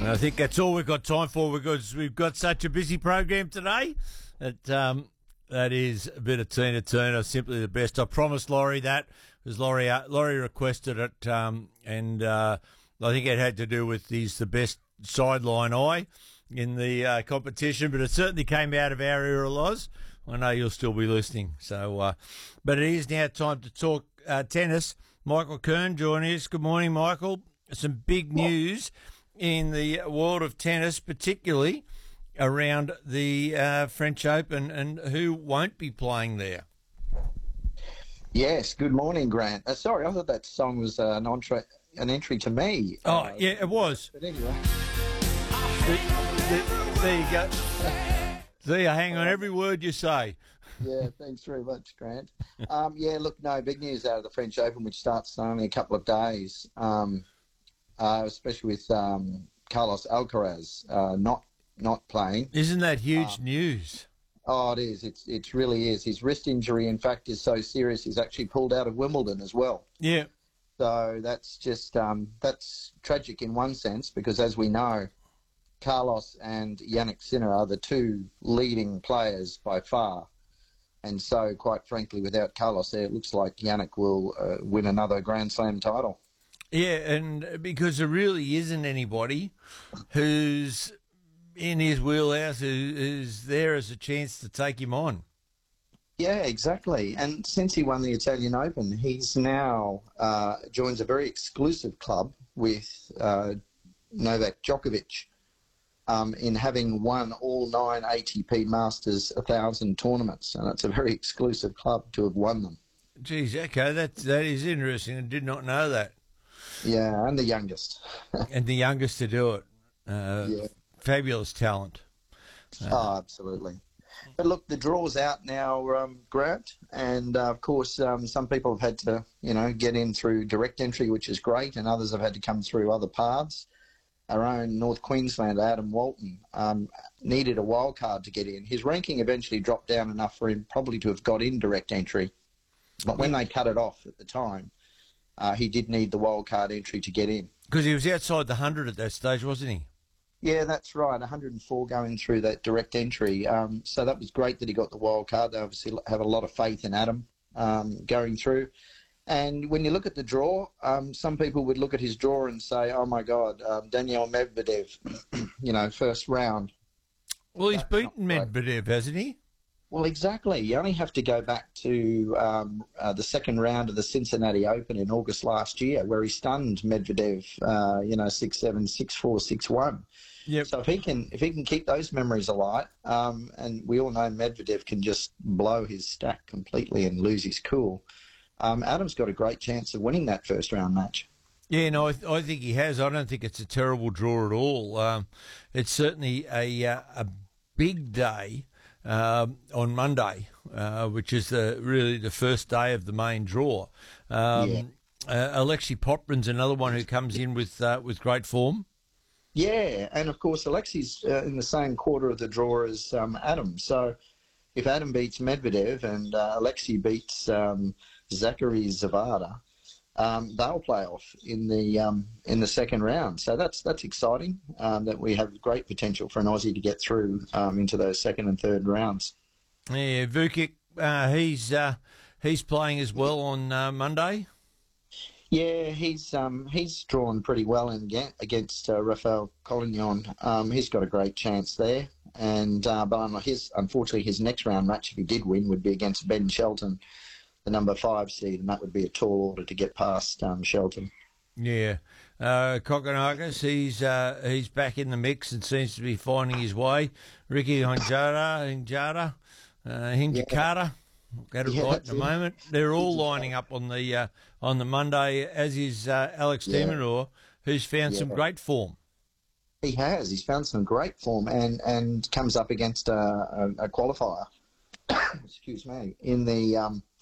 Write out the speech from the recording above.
And I think that's all we've got time for because we've got such a busy program today. That is a bit of Tina Turner, simply the best. I promised Laurie that because Laurie requested it, and I think it had to do with he's the best sideline eye in the competition, but it certainly came out of our era, Loz. I know you'll still be listening. So, but it is now time to talk tennis. Michael Kern joining us. Good morning, Michael. Some big news in the world of tennis, particularly around the French Open and who won't be playing there. Yes, good morning, Grant. Sorry, I thought that song was an entry to me. Oh, yeah, it was. But anyway. There you go. There, hang on every word you say. Yeah, thanks very much, Grant. Big news out of the French Open, which starts in only a couple of days, especially with Carlos Alcaraz not playing. Isn't that huge news? Oh, it is. It really is. His wrist injury, in fact, is so serious he's actually pulled out of Wimbledon as well. Yeah. So that's just that's tragic in one sense because, as we know, Carlos and Jannik Sinner are the two leading players by far. And so, quite frankly, without Carlos there, it looks like Jannik will win another Grand Slam title. Yeah, and because there really isn't anybody who's in his wheelhouse who's there as a chance to take him on. Yeah, exactly. And since he won the Italian Open, he's now joins a very exclusive club with Novak Djokovic in having won all 9 ATP Masters 1000 tournaments. And it's a very exclusive club to have won them. Geez, okay, that is interesting. I did not know that. Yeah, and the youngest. And the youngest to do it. Yeah. Fabulous talent. Absolutely. But look, the draw's out now, Grant, and of course some people have had to, get in through direct entry, which is great, and others have had to come through other paths. Our own North Queenslander, Adam Walton, needed a wild card to get in. His ranking eventually dropped down enough for him probably to have got in direct entry, but when they cut it off at the time, he did need the wild card entry to get in. Because he was outside the 100 at that stage, wasn't he? Yeah, that's right. 104 going through that direct entry. So that was great that he got the wild card. They obviously have a lot of faith in Adam going through. And when you look at the draw, some people would look at his draw and say, oh, my God, Daniil Medvedev, first round. Well, he's beaten Medvedev, hasn't he? Well, exactly. You only have to go back to the second round of the Cincinnati Open in August last year, where he stunned Medvedev, 6-7, 6-4, 6-1. Yep. So if he can keep those memories alive, and we all know Medvedev can just blow his stack completely and lose his cool, Adam's got a great chance of winning that first round match. Yeah, no, I think he has. I don't think it's a terrible draw at all. It's certainly a big day on Monday, which is really the first day of the main draw. Alexei Poprin's another one who comes in with great form. Yeah, and of course Alexei's in the same quarter of the draw as Adam. So if Adam beats Medvedev and Alexei beats Zachary Zavada, they'll play off in the second round. So that's exciting. That we have great potential for an Aussie to get through into those second and third rounds. Yeah, Vukic, he's playing as well on Monday. Yeah, he's drawn pretty well against Rafael Collignon. He's got a great chance there, but unfortunately his next round match, if he did win, would be against Ben Shelton, the number 5 seed, and that would be a tall order to get past Shelton. Yeah, Kokkinakis, he's back in the mix and seems to be finding his way. Ricky Hinjata, Got it right at the moment. They're all lining up on the Monday, as is Alex de Minaur, who's found some great form. He has. He's found some great form and comes up against a qualifier. Excuse me. In the